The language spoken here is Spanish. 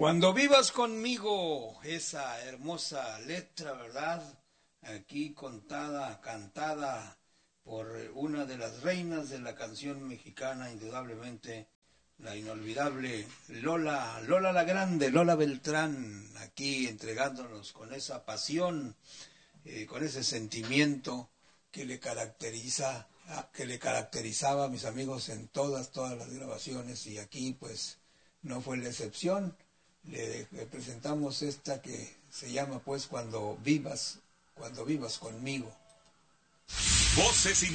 Cuando vivas conmigo, esa hermosa letra, ¿verdad? Aquí cantada por una de las reinas de la canción mexicana, indudablemente, la inolvidable Lola la Grande, Lola Beltrán, aquí entregándonos con esa pasión, con ese sentimiento que le caracterizaba, mis amigos, en todas las grabaciones, y aquí pues no fue la excepción. Le presentamos esta que se llama pues Cuando vivas conmigo. Voces